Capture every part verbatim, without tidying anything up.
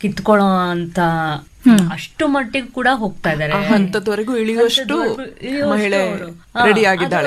ಕಿತ್ಕೊಳ್ಳೋ ಅಂತ ಅಷ್ಟು ಮಟ್ಟಿಗೆ ಕೂಡ ಹೋಗ್ತಾ ಇದಾರೆ. ಹಂತದವರೆಗೂ ಇಳಿಯುವಷ್ಟು ಮಹಿಳೆ ರೆಡಿ ಆಗಿದ್ದಾಳೆ.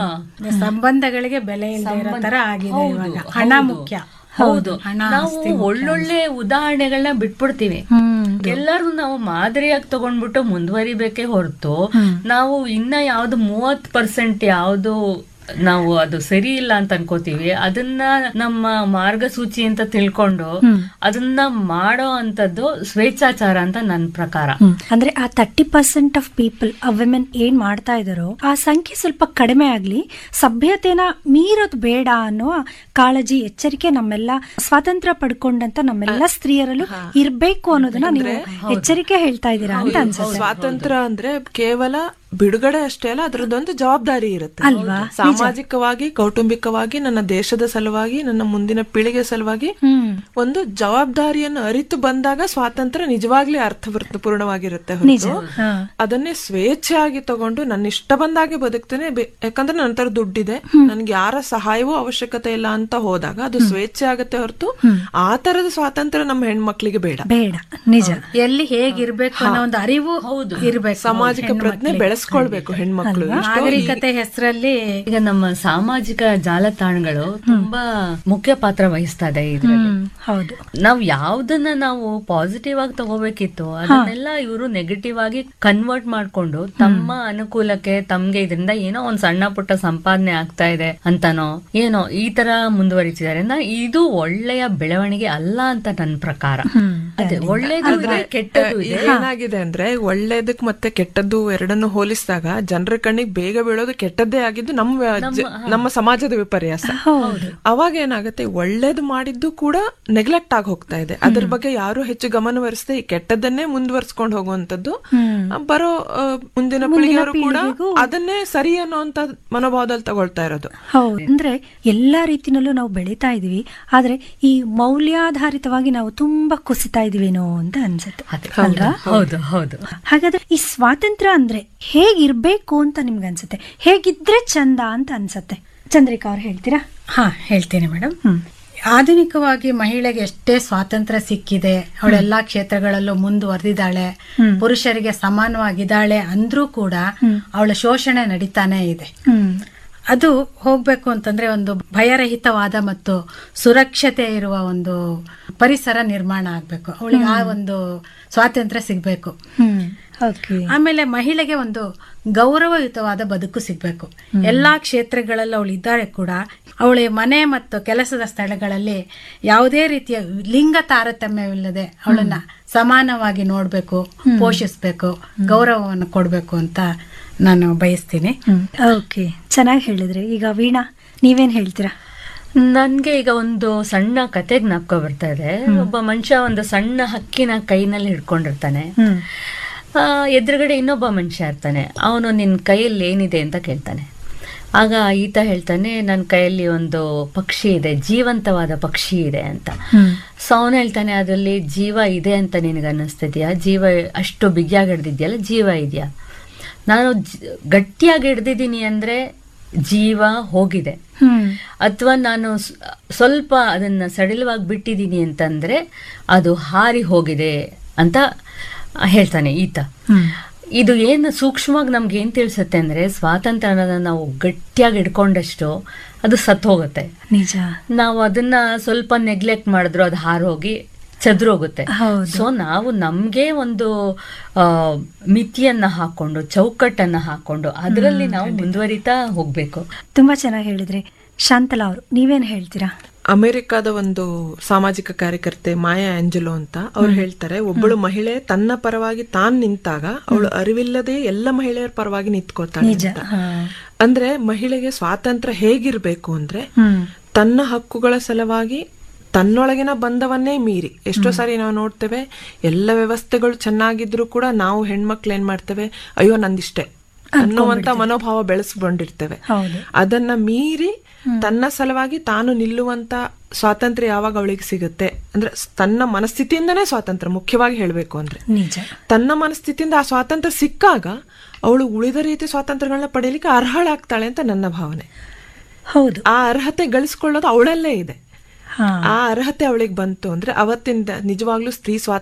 ಸಂಬಂಧಗಳಿಗೆ ಬೆಲೆ ಇಲ್ಲದೆ ಇರೋ ತರ ಆಗಿದೆ ಇವಾಗ. ಹಣ ಮುಖ್ಯ. ಹೌದು, ನಾವು ಒಳ್ಳೊಳ್ಳೆ ಉದಾಹರಣೆಗಳನ್ನ ಬಿಟ್ಬಿಡ್ತೀವಿ. ಎಲ್ಲರೂ ನಾವು ಮಾದರಿಯಾಗಿ ತಗೊಂಡ್ಬಿಟ್ಟು ಮುಂದುವರಿಬೇಕೇ ಹೊರತು ನಾವು ಇನ್ನ ಯಾವ್ದು ಮೂವತ್ ಪರ್ಸೆಂಟ್ ಯಾವ್ದು ನಾವು ಅದು ಸರಿ ಇಲ್ಲ ಅಂತ ಅನ್ಕೋತೀವಿ, ಅದನ್ನ ನಮ್ಮ ಮಾರ್ಗಸೂಚಿ ಅಂತ ತಿಳ್ಕೊಂಡು ಅದನ್ನ ಮಾಡೋ ಅಂತದ್ದು ಸ್ವೇಚ್ಛಾಚಾರ ಅಂತ ನನ್ನ ಪ್ರಕಾರ. ಅಂದ್ರೆ ಆ thirty percent of people women ಏನ್ ಮಾಡ್ತಾ ಇದಾರೋ ಆ ಸಂಖ್ಯೆ ಸ್ವಲ್ಪ ಕಡಿಮೆ ಆಗ್ಲಿ, ಸಭ್ಯತೆನ ಮೀರೋದು ಬೇಡ ಅನ್ನೋ ಕಾಳಜಿ, ಎಚ್ಚರಿಕೆ ನಮ್ಮೆಲ್ಲ ಸ್ವಾತಂತ್ರ್ಯ ಪಡ್ಕೊಂಡಂತ ನಮ್ಮೆಲ್ಲ ಸ್ತ್ರೀಯರಲ್ಲೂ ಇರ್ಬೇಕು ಅನ್ನೋದನ್ನ ನೀವು ಎಚ್ಚರಿಕೆ ಹೇಳ್ತಾ ಇದ್ದೀರಾ ಅಂತ ಅನ್ಸುತ್ತೆ. ಸ್ವಾತಂತ್ರ್ಯ ಅಂದ್ರೆ ಕೇವಲ ಬಿಡುಗಡೆ ಅಷ್ಟೇ ಅಲ್ಲ, ಅದರದ್ದೊಂದು ಜವಾಬ್ದಾರಿ ಇರುತ್ತೆ ಅಲ್ವಾ? ಸಾಮಾಜಿಕವಾಗಿ, ಕೌಟುಂಬಿಕವಾಗಿ, ನನ್ನ ದೇಶದ ಸಲುವಾಗಿ, ನನ್ನ ಮುಂದಿನ ಪೀಳಿಗೆ ಸಲುವಾಗಿ ಒಂದು ಜವಾಬ್ದಾರಿಯನ್ನು ಅರಿತು ಬಂದಾಗ ಸ್ವಾತಂತ್ರ್ಯ ನಿಜವಾಗ್ಲೂ ಅರ್ಥಪೂರ್ಣವಾಗಿರುತ್ತೆ. ಅದನ್ನೇ ಸ್ವೇಚ್ಛೆಯಾಗಿ ತಗೊಂಡು ನನ್ನ ಇಷ್ಟ ಬಂದಾಗೆ ಬದುಕ್ತೇನೆ, ಯಾಕಂದ್ರೆ ನನ್ನ ಹತ್ರ ದುಡ್ಡಿದೆ, ನನ್ಗೆ ಯಾರ ಸಹಾಯವೂ ಅವಶ್ಯಕತೆ ಇಲ್ಲ ಅಂತ ಹೋದಾಗ ಅದು ಸ್ವೇಚ್ಛೆ ಆಗತ್ತೆ ಹೊರತು ಆ ತರದ ಸ್ವಾತಂತ್ರ್ಯ ನಮ್ಮ ಹೆಣ್ಮಕ್ಳಿಗೆ ಬೇಡ. ಬೇಡ, ನಿಜ. ಎಲ್ಲಿ ಹೇಗಿರ್ಬೇಕು ಅನ್ನೋ ಒಂದು ಅರಿವು ಹೌದು ಇರ್ಬೇಕು. ಸಾಮಾಜಿಕ ಪ್ರಜ್ಞೆ ಬೆಳೆಸ್ಕೊಳ್ಬೇಕು ಹೆಣ್ಮಕ್ಳು. ನಾಗರಿಕತೆ ಹೆಸರಲ್ಲಿ ಈಗ ನಮ್ಮ ಸಾಮಾಜಿಕ ಜಾಲತಾಣಗಳು ತುಂಬಾ ಮುಖ್ಯ ಪಾತ್ರ ವಹಿಸ್ತಾ ಇದೆ ಇದ್ರಲ್ಲಿ. ಹೌದು, ನಾವ್ ಯಾವ್ದನ್ನ ನಾವು ಪಾಸಿಟಿವ್ ಆಗಿ ತಗೋಬೇಕಿತ್ತು ಅದನ್ನೆಲ್ಲ ಇವರು ನೆಗೆಟಿವ್ ಆಗಿ ಕನ್ವರ್ಟ್ ಮಾಡ್ಕೊಂಡು ತಮ್ಮ ಅನುಕೂಲಕ್ಕೆ, ತಮ್ಗೆ ಇದರಿಂದ ಏನೋ ಒಂದ್ ಸಣ್ಣ ಪುಟ್ಟ ಸಂಪಾದನೆ ಆಗ್ತಾ ಇದೆ ಅಂತಾನೋ ಏನೋ ಈ ತರ ಮುಂದುವರಿತಿದ್ದಾರೆ. ಇದು ಒಳ್ಳೆಯ ಬೆಳವಣಿಗೆ ಅಲ್ಲ ಅಂತ ನನ್ನ ಪ್ರಕಾರ. ಅದೇ ಒಳ್ಳೇದು ಇದೆ, ಕೆಟ್ಟದ್ದು ಇದೆ. ಏನಾಗಿದೆ ಅಂದ್ರೆ ಒಳ್ಳೇದಕ್ ಮತ್ತೆ ಕೆಟ್ಟದ್ದು ಎರಡನ್ನು ಹೋಲಿಸಿದಾಗ ಜನರ ಕಣ್ಣಿಗೆ ಬೇಗ ಬೀಳೋದು ಕೆಟ್ಟದ್ದೇ ಆಗಿದ್ದು ನಮ್ಮ ನಮ್ಮ ಸಮಾಜದ ವಿಪರ್ಯಾಸ. ಅವಾಗ ಏನಾಗುತ್ತೆ, ಒಳ್ಳೇದು ಮಾಡಿದ್ದು ಕೂಡ ನೆಗ್ಲೆಕ್ಟ್ ಆಗಿ ಹೋಗ್ತಾ ಇದೆ. ಅದ್ರ ಬಗ್ಗೆ ಯಾರು ಹೆಚ್ಚು ಗಮನ ಹರಿಸದೆ ಈ ಕೆಟ್ಟದನ್ನೇ ಮುಂದುವರ್ಸ್ಕೊಂಡು ಹೋಗುವಂತದ್ದು ಬರೋ ಮುಂದಿನ ಪೀಳಿಗೆಯವರು ಕೂಡ ಅದನ್ನೇ ಸರಿ ಅನ್ನೋಂತ ಮನೋಭಾವದಲ್ಲಿ ತಗೊಳ್ತಾ ಇರೋದು. ಹೌದು, ಅಂದ್ರೆ ಎಲ್ಲಾ ರೀತಿನಲ್ಲೂ ನಾವು ಬೆಳೀತಾ ಇದೀವಿ, ಆದ್ರೆ ಈ ಮೌಲ್ಯಾಧಾರಿತವಾಗಿ ನಾವು ತುಂಬಾ ಕುಸಿತಾ ಇದೀವಿನೋ ಅಂತ ಅನ್ಸುತ್ತೆ. ಹೌದು ಹೌದು. ಹಾಗಾದ್ರೆ ಈ ಸ್ವಾತಂತ್ರ್ಯ ಅಂದ್ರೆ ಹೇಗಿರ್ಬೇಕು ಅಂತ ನಿಮ್ಗೆ ಅನ್ಸುತ್ತೆ? ಹೇಗಿದ್ರೆ ಚಂದ ಅಂತ ಅನ್ಸತ್ತೆ? ಚಂದ್ರಿಕಾ ಅವ್ರು ಹೇಳ್ತೀರಾ? ಹಾ, ಹೇಳ್ತೀನಿ ಮೇಡಮ್. ಆಧುನಿಕವಾಗಿ ಮಹಿಳೆಗೆ ಎಷ್ಟೇ ಸ್ವಾತಂತ್ರ್ಯ ಸಿಕ್ಕಿದೆ, ಅವಳೆಲ್ಲಾ ಕ್ಷೇತ್ರಗಳಲ್ಲೂ ಮುಂದುವರೆದಿದ್ದಾಳೆ, ಪುರುಷರಿಗೆ ಸಮಾನವಾಗಿದ್ದಾಳೆ ಅಂದ್ರೂ ಕೂಡ ಅವಳ ಶೋಷಣೆ ನಡೀತಾನೆ ಇದೆ. ಅದು ಹೋಗ್ಬೇಕು ಅಂತಂದ್ರೆ ಒಂದು ಭಯರಹಿತವಾದ ಮತ್ತು ಸುರಕ್ಷತೆ ಇರುವ ಒಂದು ಪರಿಸರ ನಿರ್ಮಾಣ ಆಗ್ಬೇಕು. ಅವಳಿಗೆ ಆ ಒಂದು ಸ್ವಾತಂತ್ರ್ಯ ಸಿಗ್ಬೇಕು. ಆಮೇಲೆ ಮಹಿಳೆಗೆ ಒಂದು ಗೌರವಯುತವಾದ ಬದುಕು ಸಿಗ್ಬೇಕು. ಎಲ್ಲಾ ಕ್ಷೇತ್ರಗಳಲ್ಲಿ ಅವಳು ಇದ್ದಾರೆ ಕೂಡ ಅವಳ ಮನೆ ಮತ್ತು ಕೆಲಸದ ಸ್ಥಳಗಳಲ್ಲಿ ಯಾವುದೇ ರೀತಿಯ ಲಿಂಗ ತಾರತಮ್ಯವಿಲ್ಲದೆ ಅವಳನ್ನ ಸಮಾನವಾಗಿ ನೋಡ್ಬೇಕು, ಪೋಷಿಸ್ಬೇಕು, ಗೌರವವನ್ನು ಕೊಡ್ಬೇಕು ಅಂತ ನಾನು ಬಯಸ್ತೀನಿ. ಓಕೆ, ಚೆನ್ನಾಗಿ ಹೇಳಿದ್ರಿ. ಈಗ ವೀಣಾ, ನೀವೇನ್ ಹೇಳ್ತೀರಾ? ನನ್ಗೆ ಈಗ ಒಂದು ಸಣ್ಣ ಕತೆ ಜ್ಞಾಪಕ ಬರ್ತಾ ಇದೆ. ಒಬ್ಬ ಮನುಷ್ಯ ಒಂದು ಸಣ್ಣ ಹಕ್ಕಿನ ಕೈನಲ್ಲಿ ಹಿಡ್ಕೊಂಡಿರ್ತಾನೆ. ಎದುರುಗಡೆ ಇನ್ನೊಬ್ಬ ಮನುಷ್ಯ ಇರ್ತಾನೆ. ಅವನು ನಿನ್ ಕೈಯಲ್ಲಿ ಏನಿದೆ ಅಂತ ಕೇಳ್ತಾನೆ. ಆಗ ಈತ ಹೇಳ್ತಾನೆ, ನನ್ನ ಕೈಯಲ್ಲಿ ಒಂದು ಪಕ್ಷಿ ಇದೆ, ಜೀವಂತವಾದ ಪಕ್ಷಿ ಇದೆ ಅಂತ. ಸೊ ಅವನು ಹೇಳ್ತಾನೆ, ಅದರಲ್ಲಿ ಜೀವ ಇದೆ ಅಂತ ನಿನಗೆ ಅನ್ನಿಸ್ತಿದ್ಯಾ? ಜೀವ ಅಷ್ಟು ಬಿಗಿಯಾಗಿ ಹಿಡ್ದಿದ್ಯಲ್ಲ, ಜೀವ ಇದೆಯಾ? ನಾನು ಗಟ್ಟಿಯಾಗಿ ಹಿಡ್ದಿದ್ದೀನಿ ಅಂದ್ರೆ ಜೀವ ಹೋಗಿದೆ, ಅಥವಾ ನಾನು ಸ್ವಲ್ಪ ಅದನ್ನ ಸಡಿಲವಾಗಿ ಬಿಟ್ಟಿದ್ದೀನಿ ಅಂತಂದ್ರೆ ಅದು ಹಾರಿ ಹೋಗಿದೆ ಅಂತ ಹೇಳ್ತಾನೆ ಈತ. ಇದು ಏನು ಸೂಕ್ಷ್ಮವಾಗಿ ನಮ್ಗೆ ಏನ್ ತಿಳಿಸುತ್ತೆ ಅಂದ್ರೆ, ಸ್ವಾತಂತ್ರ್ಯನ ನಾವು ಗಟ್ಟಿಯಾಗಿ ಇಟ್ಕೊಂಡಷ್ಟು ಅದು ಸತ್ತು ಹೋಗುತ್ತೆ. ನಿಜ. ನಾವು ಅದನ್ನ ಸ್ವಲ್ಪ ನೆಗ್ಲೆಕ್ಟ್ ಮಾಡಿದ್ರು ಅದು ಹಾರೋಗಿ ಚದುರೋಗುತ್ತೆ. ಸೊ ನಾವು ನಮ್ಗೆ ಒಂದು ಆ ಮಿತಿಯನ್ನ ಹಾಕೊಂಡು, ಚೌಕಟ್ಟನ್ನ ಹಾಕೊಂಡು ಅದರಲ್ಲಿ ನಾವು ಮುಂದುವರಿತಾ ಹೋಗ್ಬೇಕು. ತುಂಬಾ ಚೆನ್ನಾಗಿ ಹೇಳಿದ್ರಿ. ಶಾಂತಲಾ ಅವರು, ನೀವೇನ್ ಹೇಳ್ತೀರಾ? ಅಮೆರಿಕಾದ ಒಂದು ಸಾಮಾಜಿಕ ಕಾರ್ಯಕರ್ತೆ ಮಾಯಾ ಆಂಜಲೋ ಅಂತ ಅವ್ರು ಹೇಳ್ತಾರೆ, ಒಬ್ಬಳು ಮಹಿಳೆ ತನ್ನ ಪರವಾಗಿ ತಾನ್ ನಿಂತಾಗ ಅವಳು ಅರಿವಿಲ್ಲದೆ ಎಲ್ಲ ಮಹಿಳೆಯರ ಪರವಾಗಿ ನಿಂತ್ಕೋತಾಳೆ ಅಂತ. ಅಂದ್ರೆ ಮಹಿಳೆಗೆ ಸ್ವಾತಂತ್ರ್ಯ ಹೇಗಿರ್ಬೇಕು ಅಂದ್ರೆ, ತನ್ನ ಹಕ್ಕುಗಳ ಸಲುವಾಗಿ ತನ್ನೊಳಗಿನ ಬಂಧವನ್ನೇ ಮೀರಿ, ಎಷ್ಟೋ ಸಾರಿ ನಾವು ನೋಡ್ತೇವೆ ಎಲ್ಲ ವ್ಯವಸ್ಥೆಗಳು ಚೆನ್ನಾಗಿದ್ರು ಕೂಡ ನಾವು ಹೆಣ್ಮಕ್ಳು ಏನ್ ಮಾಡ್ತೇವೆ, ಅಯ್ಯೋ ನಂದಿಷ್ಟೇ ಅನ್ನುವಂತ ಮನೋಭಾವ ಬೆಳೆಸ್ಕೊಂಡಿರ್ತೇವೆ. ಅದನ್ನ ಮೀರಿ ತನ್ನ ಸಲುವಾಗಿ ತಾನು ನಿಲ್ಲುವಂತ ಸ್ವಾತಂತ್ರ್ಯ ಯಾವಾಗ ಅವಳಿಗೆ ಸಿಗುತ್ತೆ ಅಂದ್ರೆ, ತನ್ನ ಮನಸ್ಥಿತಿಯಿಂದನೇ ಸ್ವಾತಂತ್ರ್ಯ ಮುಖ್ಯವಾಗಿ ಹೇಳ್ಬೇಕು ಅಂದ್ರೆ, ತನ್ನ ಮನಸ್ಥಿತಿಯಿಂದ ಆ ಸ್ವಾತಂತ್ರ್ಯ ಸಿಕ್ಕಾಗ ಅವಳು ಉಳಿದ ರೀತಿ ಸ್ವಾತಂತ್ರ್ಯಗಳನ್ನ ಪಡೆಯಲಿಕ್ಕೆ ಅರ್ಹಳಾಗ್ತಾಳೆ ಅಂತ ನನ್ನ ಭಾವನೆ. ಹೌದು, ಆ ಅರ್ಹತೆ ಗಳಿಸ್ಕೊಳ್ಳೋದು ಅವಳಲ್ಲೇ ಇದೆ. ಆ ಅರ್ಹತೆ ಅವಳಿಗೆ ಬಂತು ಅಂದ್ರೆ ಅವತ್ತಿಂದ ನಿಜವಾಗ್ಲೂ ಸ್ತ್ರೀ ಸ್ವಾತಂತ್ರ್ಯ